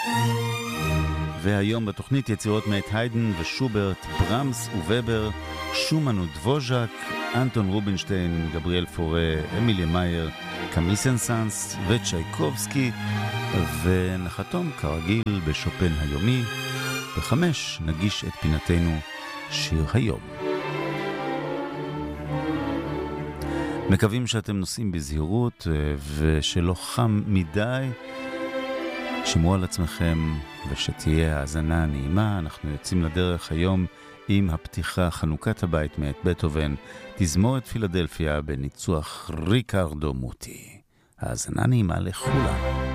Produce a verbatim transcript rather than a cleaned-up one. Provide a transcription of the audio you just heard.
והיום בתוכנית יצירות מאת היידן ושוברט, ברמס ווובר, שומן ודבוז'ק, אנטון רובינשטיין, גבריאל פורה, אמיליה מאייר, קמיל סן-סאנס וצ'ייקובסקי, ונחתום כרגיל בשופן היומי. בחמש נגיש את פינתנו שיר היום. מקווים שאתם נוסעים בזהירות ושלא חם מדי. שמרו על עצמכם ושתהיה האזנה נעימה. אנחנו יוצאים לדרך היום עם הפתיחה חנוכת הבית מאת בטהובן, תזמורת פילדלפיה בניצוח ריקרדו מוטי. האזנה נעימה לכולם.